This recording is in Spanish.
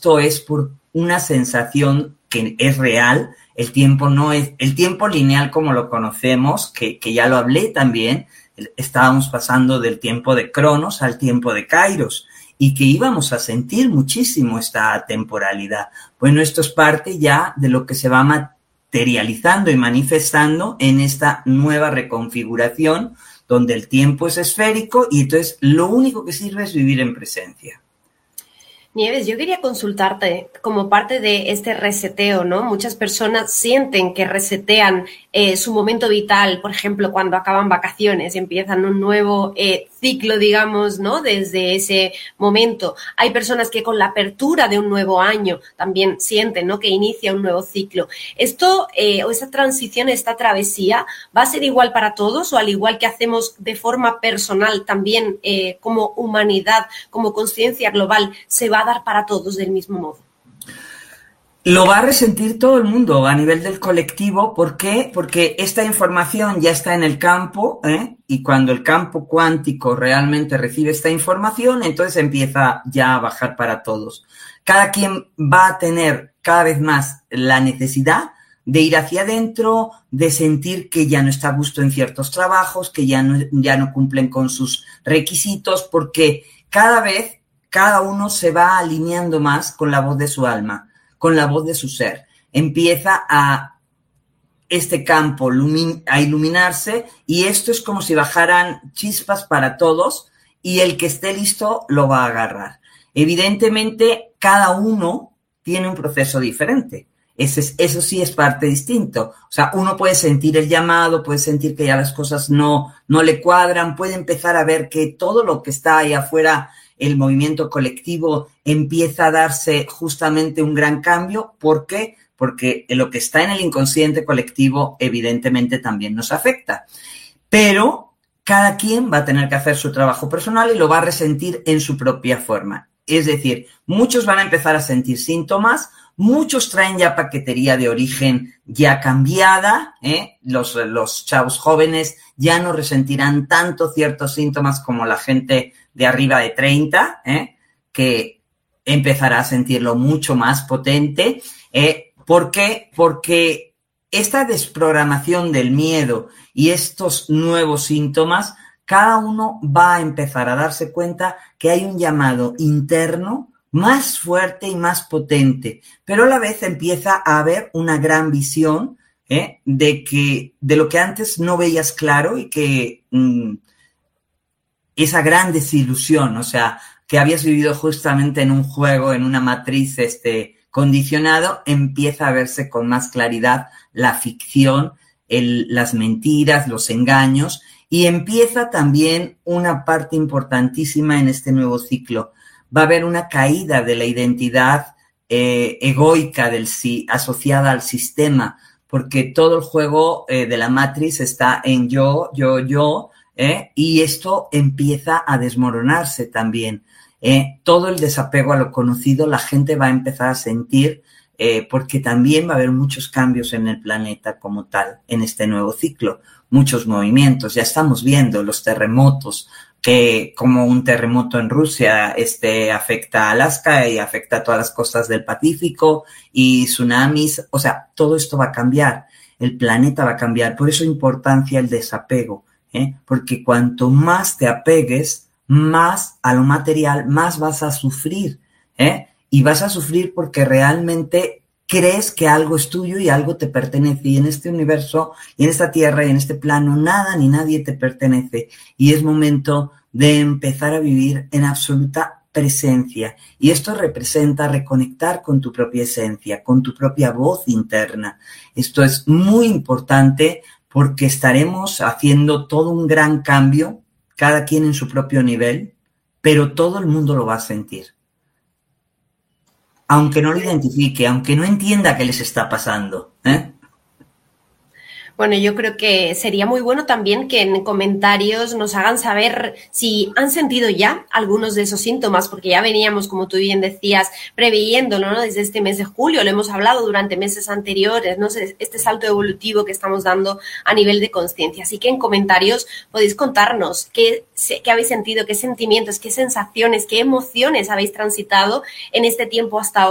esto es por una sensación que es real. El tiempo no es el tiempo lineal como lo conocemos, que ya lo hablé también. Estábamos pasando del tiempo de Cronos al tiempo de Kairos y que íbamos a sentir muchísimo esta temporalidad. Bueno, esto es parte ya de lo que se va materializando y manifestando en esta nueva reconfiguración donde el tiempo es esférico y entonces lo único que sirve es vivir en presencia. Nieves, yo quería consultarte como parte de este reseteo, ¿no? Muchas personas sienten que resetean su momento vital, por ejemplo, cuando acaban vacaciones y empiezan un nuevo ciclo, digamos, ¿no? Desde ese momento. Hay personas que con la apertura de un nuevo año también sienten, ¿no? Que inicia un nuevo ciclo. ¿Esto o esa transición, esta travesía, va a ser igual para todos o al igual que hacemos de forma personal también como humanidad, como conciencia global, se va a dar para todos del mismo modo? Lo va a resentir todo el mundo a nivel del colectivo. ¿Por qué? Porque esta información ya está en el campo, y cuando el campo cuántico realmente recibe esta información, entonces empieza ya a bajar para todos. Cada quien va a tener cada vez más la necesidad de ir hacia adentro, de sentir que ya no está a gusto en ciertos trabajos, que ya no cumplen con sus requisitos, porque cada vez cada uno se va alineando más con la voz de su alma, con la voz de su ser. Empieza a este campo a iluminarse y esto es como si bajaran chispas para todos y el que esté listo lo va a agarrar. Evidentemente, cada uno tiene un proceso diferente. Eso sí es parte distinto. O sea, uno puede sentir el llamado, puede sentir que ya las cosas no le cuadran, puede empezar a ver que todo lo que está ahí afuera, el movimiento colectivo, empieza a darse justamente un gran cambio. ¿Por qué? Porque lo que está en el inconsciente colectivo evidentemente también nos afecta. Pero cada quien va a tener que hacer su trabajo personal y lo va a resentir en su propia forma. Es decir, muchos van a empezar a sentir síntomas, muchos traen ya paquetería de origen ya cambiada, los chavos jóvenes ya no resentirán tanto ciertos síntomas como la gente de arriba de 30, que empezará a sentirlo mucho más potente. ¿Por qué? Porque esta desprogramación del miedo y estos nuevos síntomas, cada uno va a empezar a darse cuenta que hay un llamado interno más fuerte y más potente, pero a la vez empieza a haber una gran visión de lo que antes no veías claro y que esa gran desilusión, o sea, que habías vivido justamente en un juego, en una matriz condicionado, empieza a verse con más claridad la ficción, las mentiras, los engaños, y empieza también una parte importantísima en este nuevo ciclo. Va a haber una caída de la identidad egoica asociada al sistema, porque todo el juego de la matriz está en yo, y esto empieza a desmoronarse también. Todo el desapego a lo conocido, la gente va a empezar a sentir, porque también va a haber muchos cambios en el planeta como tal, en este nuevo ciclo, muchos movimientos. Ya estamos viendo los terremotos, que como un terremoto en Rusia afecta a Alaska y afecta a todas las costas del Pacífico, y tsunamis. O sea, todo esto va a cambiar, el planeta va a cambiar. Por eso importancia el desapego, porque cuanto más te apegues, más a lo material, más vas a sufrir, y vas a sufrir porque realmente crees que algo es tuyo y algo te pertenece, y en este universo y en esta tierra y en este plano nada ni nadie te pertenece, y es momento de empezar a vivir en absoluta presencia, y esto representa reconectar con tu propia esencia, con tu propia voz interna. Esto es muy importante porque estaremos haciendo todo un gran cambio, cada quien en su propio nivel, pero todo el mundo lo va a sentir. Aunque no lo identifique, aunque no entienda qué les está pasando, Bueno, yo creo que sería muy bueno también que en comentarios nos hagan saber si han sentido ya algunos de esos síntomas, porque ya veníamos, como tú bien decías, preveyéndolo, ¿no? Desde este mes de julio, lo hemos hablado durante meses anteriores, ¿no? Este salto evolutivo que estamos dando a nivel de conciencia. Así que en comentarios podéis contarnos qué habéis sentido, qué sentimientos, qué sensaciones, qué emociones habéis transitado en este tiempo hasta ahora.